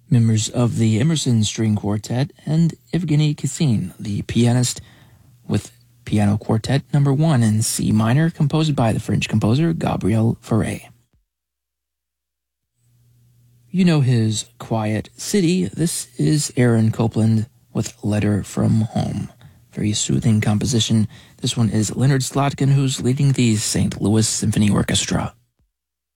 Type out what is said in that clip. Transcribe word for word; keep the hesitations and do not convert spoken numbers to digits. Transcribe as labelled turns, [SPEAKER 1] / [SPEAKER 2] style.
[SPEAKER 1] members of the Emerson String Quartet, and Evgeny Kissin, the pianist, with Piano Quartet Number one in C minor, composed by the French composer Gabriel Fauré. You know his Quiet City. This is Aaron Copland with Letter from Home. Very soothing composition. This one is Leonard Slotkin, who's leading the Saint Louis Symphony Orchestra.